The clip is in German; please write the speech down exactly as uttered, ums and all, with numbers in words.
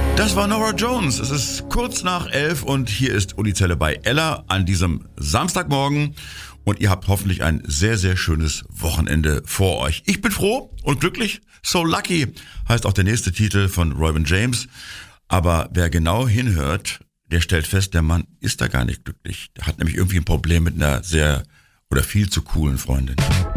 Das war Norah Jones. Es ist kurz nach elf und hier ist Uli Zelle bei Ella an diesem Samstagmorgen. Und ihr habt hoffentlich ein sehr, sehr schönes Wochenende vor euch. Ich bin froh und glücklich. So Lucky heißt auch der nächste Titel von Robin James. Aber wer genau hinhört, der stellt fest, der Mann ist da gar nicht glücklich. Der hat nämlich irgendwie ein Problem mit einer sehr oder viel zu coolen Freundin.